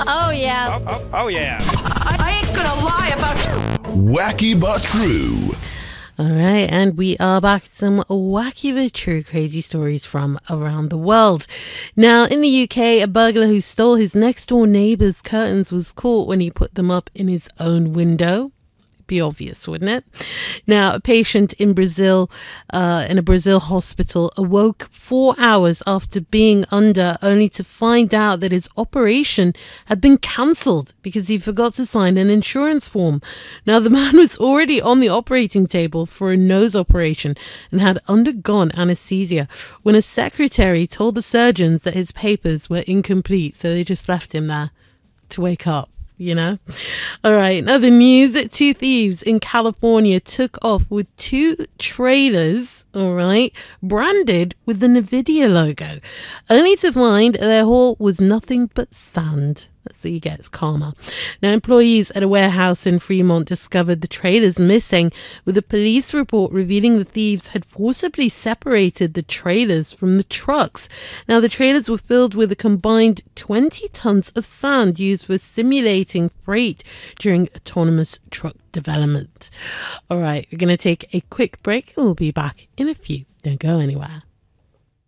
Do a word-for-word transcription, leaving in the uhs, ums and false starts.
Oh, yeah. Oh, oh, oh yeah. I, I ain't gonna lie about Wacky but true. All right, and we are back with some wacky but true crazy stories from around the world. Now, in the U K, a burglar who stole his next door neighbour's curtains was caught when he put them up in his own window. Be obvious, wouldn't it? Now, a patient in Brazil, uh, in a Brazil hospital, awoke four hours after being under, only to find out that his operation had been cancelled because he forgot to sign an insurance form. Now, the man was already on the operating table for a nose operation and had undergone anaesthesia when a secretary told the surgeons that his papers were incomplete, so they just left him there to wake up. You know? All right. Now, the news that two thieves in California took off with two trailers, all right, branded with the NVIDIA logo, only to find their haul was nothing but sand. That's what you get, it's karma. Now, employees at a warehouse in Fremont discovered the trailers missing, with a police report revealing the thieves had forcibly separated the trailers from the trucks. Now, the trailers were filled with a combined twenty tons of sand used for simulating freight during autonomous truck development. All right, we're going to take a quick break and we'll be back in a few. Don't go anywhere.